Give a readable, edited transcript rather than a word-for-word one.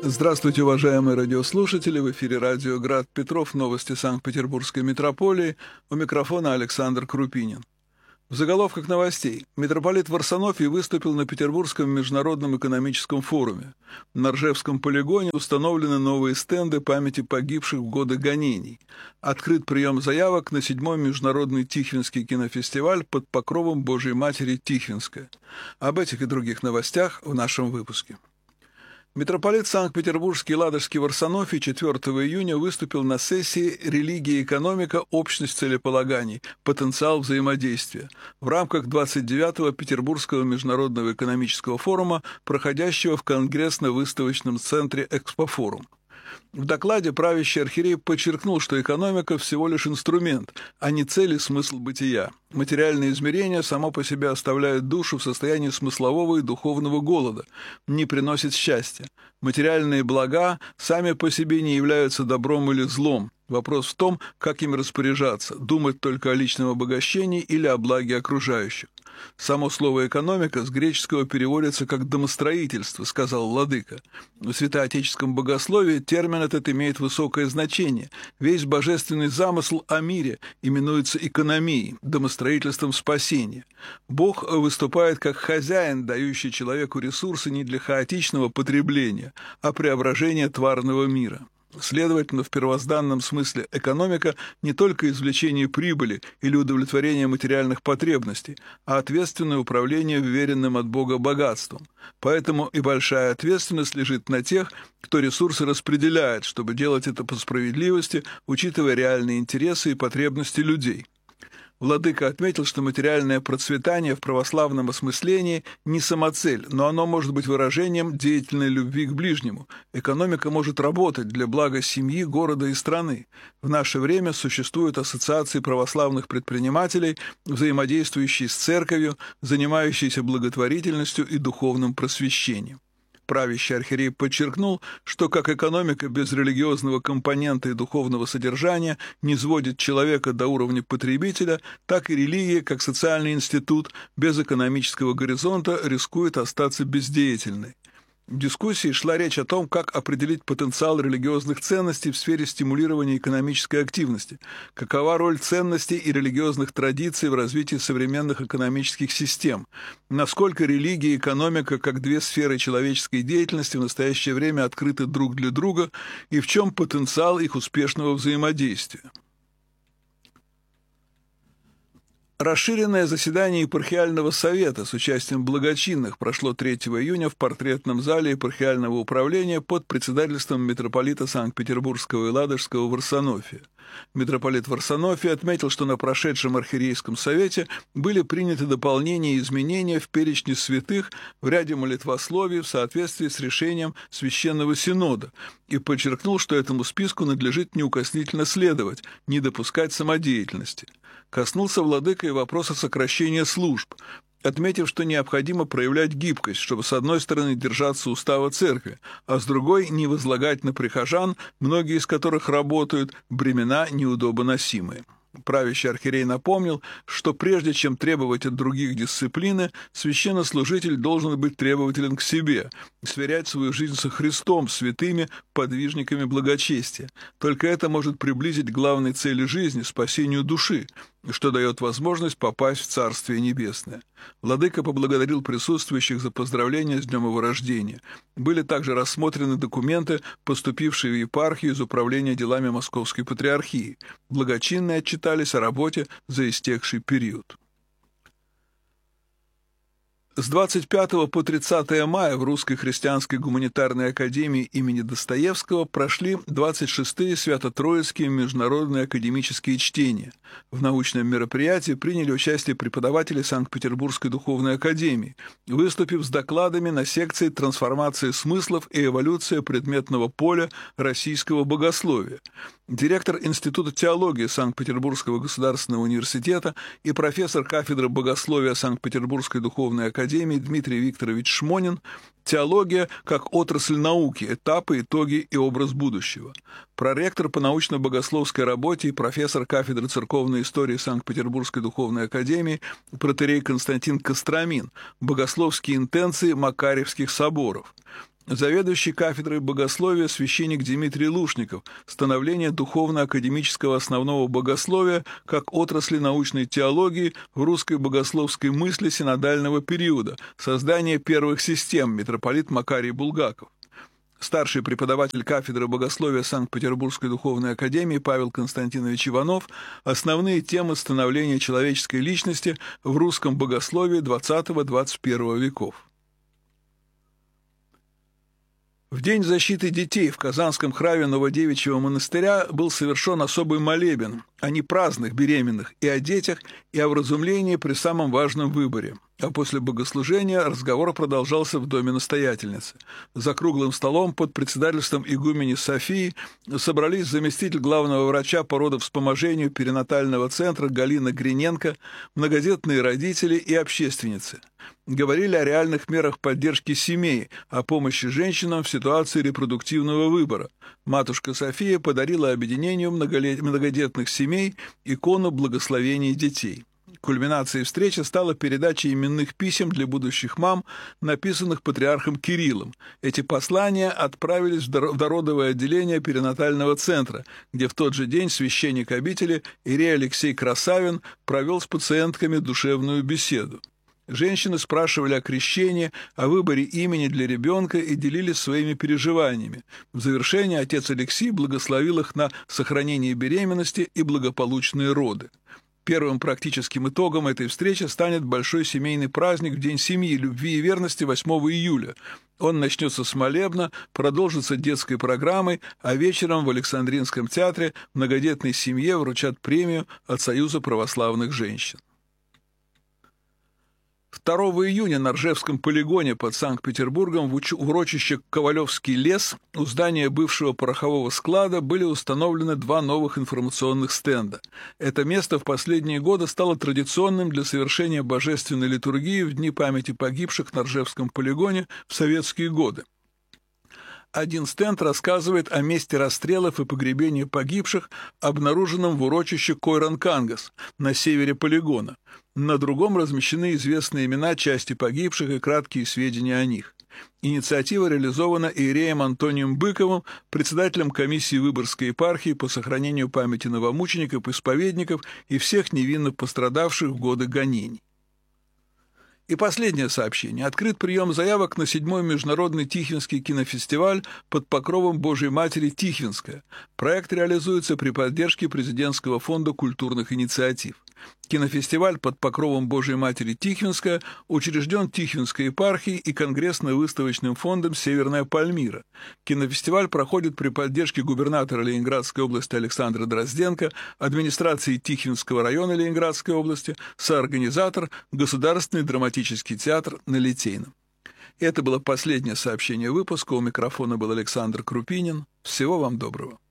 Здравствуйте, уважаемые радиослушатели! В эфире радио «Град Петров», новости Санкт-Петербургской митрополии. У микрофона Александр Крупинин. В заголовках новостей. Митрополит Варсонофий выступил на Петербургском международном экономическом форуме. На Ржевском полигоне установлены новые стенды памяти погибших в годы гонений. Открыт прием заявок на 7-й международный Тихвинский кинофестиваль под покровом Божией Матери Тихвинская. Об этих и других новостях в нашем выпуске. Митрополит Санкт-Петербургский и Ладожский Варсонофий 4 июня выступил на сессии «Религия и экономика. Общность целеполаганий. Потенциал взаимодействия» в рамках 29-го Петербургского международного экономического форума, проходящего в Конгрессно-выставочном центре «Экспофорум». В докладе правящий архиерей подчеркнул, что экономика всего лишь инструмент, а не цель и смысл бытия. Материальное измерение само по себе оставляет душу в состоянии смыслового и духовного голода, не приносит счастья. Материальные блага сами по себе не являются добром или злом. Вопрос в том, как ими распоряжаться, думать только о личном обогащении или о благе окружающих. Само слово «экономика» с греческого переводится как «домостроительство», сказал владыка. В святоотеческом богословии термин этот имеет высокое значение. Весь божественный замысел о мире именуется экономией, домостроительством спасения. Бог выступает как хозяин, дающий человеку ресурсы не для хаотичного потребления, а преображения тварного мира. Следовательно, в первозданном смысле экономика не только извлечение прибыли или удовлетворение материальных потребностей, а ответственное управление вверенным от Бога богатством. Поэтому и большая ответственность лежит на тех, кто ресурсы распределяет, чтобы делать это по справедливости, учитывая реальные интересы и потребности людей. Владыка отметил, что материальное процветание в православном осмыслении не самоцель, но оно может быть выражением деятельной любви к ближнему. Экономика может работать для блага семьи, города и страны. В наше время существуют ассоциации православных предпринимателей, взаимодействующие с церковью, занимающиеся благотворительностью и духовным просвещением. Правящий архиерей подчеркнул, что как экономика без религиозного компонента и духовного содержания не сводит человека до уровня потребителя, так и религия, как социальный институт, без экономического горизонта рискует остаться бездеятельной. В дискуссии шла речь о том, как определить потенциал религиозных ценностей в сфере стимулирования экономической активности, какова роль ценностей и религиозных традиций в развитии современных экономических систем, насколько религия и экономика, как две сферы человеческой деятельности, в настоящее время открыты друг для друга и в чем потенциал их успешного взаимодействия. Расширенное заседание епархиального совета с участием благочинных прошло 3 июня в портретном зале епархиального управления под председательством митрополита Санкт-Петербургского и Ладожского Варсонофия. Митрополит Варсонофий отметил, что на прошедшем архиерейском совете были приняты дополнения и изменения в перечне святых в ряде молитвословий в соответствии с решением Священного Синода и подчеркнул, что этому списку надлежит неукоснительно следовать, не допускать самодеятельности. Коснулся владыка и вопроса сокращения служб, отметив, что необходимо проявлять гибкость, чтобы с одной стороны держаться устава церкви, а с другой не возлагать на прихожан, многие из которых работают, бремена неудобоносимые. Правящий архиерей напомнил, что прежде чем требовать от других дисциплины, священнослужитель должен быть требователен к себе, сверять свою жизнь со Христом, святыми, подвижниками благочестия. Только это может приблизить к главной цели жизни – спасению души, что дает возможность попасть в Царствие Небесное. Владыка поблагодарил присутствующих за поздравления с днем его рождения. Были также рассмотрены документы, поступившие в епархию из Управления делами Московской Патриархии. Благочинные отчитались о работе за истекший период. С 25 по 30 мая в Русской христианской гуманитарной академии имени Достоевского прошли 26-е Свято-Троицкие международные академические чтения. В научном мероприятии приняли участие преподаватели Санкт-Петербургской духовной академии, выступив с докладами на секции «Трансформация смыслов и эволюция предметного поля российского богословия». Директор Института теологии Санкт-Петербургского государственного университета и профессор кафедры богословия Санкт-Петербургской духовной академии Дмитрий Викторович Шмонин «Теология как отрасль науки. Этапы, итоги и образ будущего». Проректор по научно-богословской работе и профессор кафедры церковной истории Санкт-Петербургской духовной академии протоиерей Константин Костромин «Богословские интенции Макарьевских соборов». заведующий кафедрой богословия священник Дмитрий Лушников, становление духовно-академического основного богословия как отрасли научной теологии в русской богословской мысли синодального периода, создание первых систем, митрополит Макарий Булгаков. Старший преподаватель кафедры богословия Санкт-Петербургской духовной академии Павел Константинович Иванов, основные темы становления человеческой личности в русском богословии XX-XXI веков. В День защиты детей в Казанском храме Новодевичьего монастыря был совершен особый молебен о непраздных беременных и о детях, и о вразумлении при самом важном выборе. А после богослужения разговор продолжался в доме настоятельницы. За круглым столом под председательством игумени Софии собрались заместитель главного врача по родовспоможению перинатального центра Галина Гриненко, многодетные родители и общественницы. Говорили о реальных мерах поддержки семей, о помощи женщинам в ситуации репродуктивного выбора. Матушка София подарила объединению многодетных семей икону благословений детей. Кульминацией встречи стала передача именных писем для будущих мам, написанных патриархом Кириллом. Эти послания отправились в дородовое отделение перинатального центра, где в тот же день священник обители иерей Алексей Красавин провел с пациентками душевную беседу. Женщины спрашивали о крещении, о выборе имени для ребенка и делились своими переживаниями. В завершение отец Алексей благословил их на сохранение беременности и благополучные роды. Первым практическим итогом этой встречи станет большой семейный праздник в День семьи, любви и верности 8 июля. Он начнется с молебна, продолжится детской программой, а вечером в Александринском театре многодетной семье вручат премию от Союза православных женщин. 2 июня на Ржевском полигоне под Санкт-Петербургом в урочище Ковалевский лес у здания бывшего порохового склада были установлены 2 новых информационных стенда. Это место в последние годы стало традиционным для совершения божественной литургии в дни памяти погибших на Ржевском полигоне в советские годы. Один стенд рассказывает о месте расстрелов и погребения погибших, обнаруженном в урочище Койран-Кангас на севере полигона. На другом размещены известные имена части погибших и краткие сведения о них. Инициатива реализована иереем Антонием Быковым, председателем комиссии Выборгской епархии по сохранению памяти новомучеников, исповедников и всех невинно пострадавших в годы гонений. И последнее сообщение. Открыт прием заявок на 7-й международный Тихвинский кинофестиваль под покровом Божьей Матери «Тихвинская». Проект реализуется при поддержке Президентского фонда культурных инициатив. Кинофестиваль под покровом Божьей Матери «Тихвинская» учрежден Тихвинской епархией и Конгрессно-выставочным фондом «Северная Пальмира». Кинофестиваль проходит при поддержке губернатора Ленинградской области Александра Дрозденко, администрации Тихвинского района Ленинградской области, соорганизатор Государственный драматический театр на Литейном. Это было последнее сообщение выпуска. У микрофона был Александр Крупинин. Всего вам доброго.